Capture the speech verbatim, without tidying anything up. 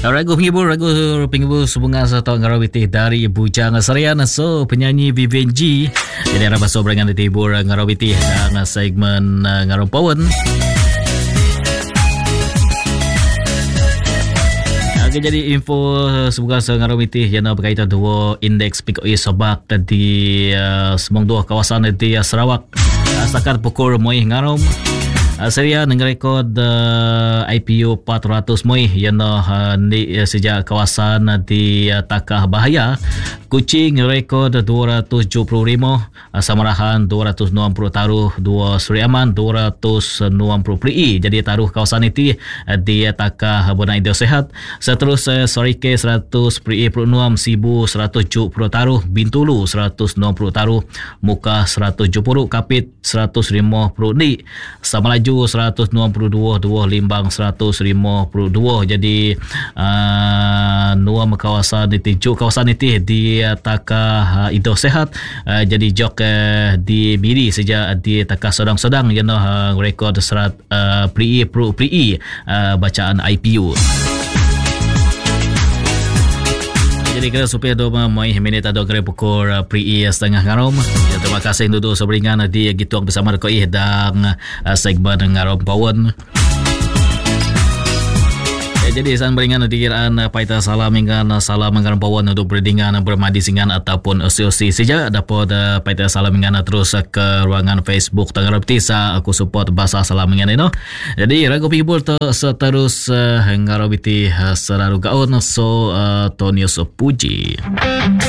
Ragu penghibur, ragu penghibur sebunga satu ngarawiti dari Bujang Sarian. So penyanyi Vivian G. Jadi arah masuk berangan dihibur ngarawiti dan segmen Ngarong Pawan. Okay, jadi info sebuah ngarawiti yang berkaitan dua indeks P K I Sabak di uh, semang dua kawasan di uh, Sarawak. Uh, setakat pukul moih ngarom. Uh, Seria ngerekod uh, I P U empat ratus moih yang uh, di uh, sejak kawasan uh, di uh, Takah Bahaya. Kuching rekod dua ratus tujuh puluh lima, uh, Samarahan dua ratus enam puluh taruh, dua Seri Aman dua ratus enam puluh peri. Jadi taruh kawasan itu uh, di uh, Takah Bona Indo Sehat. Seterusnya uh, Sorike seratus peri puluh enam, Sibu seratus tujuh puluh taruh, Bintulu seratus enam puluh taruh, Muka seratus tujuh puluh, Kapit seratus lima puluh di, Samalaju seratus enam puluh dua, dua Limbang seratus lima puluh dua. Jadi uh, dua kawasan itu kawasan itu di Takah uh, Indo Sehat. Uh, jadi jok uh, di Miri sejak di Takah Sodang-Sodang yang uh, rekod serat uh, peri pro peri uh, bacaan I P U. Jadi kira supaya dua mai minit atau kira pukul peri setengah ngarom. Ya, terima kasih duduk seberingan di gituang bersama Koi dan uh, segmen Ngarom Pawan. Ya, jadi san beringan di kiraan paita salam ingan salam Ngarom Pawan untuk berdingan bermadi singan ataupun osi-osi saja dapat uh, paita salam ingan terus ke ruangan Facebook Tangarap Tisa aku support bahasa salam ingan ini. Jadi ragu people to seterus uh, Ngarobiti uh, selalu gaon so uh, Tonius Puji.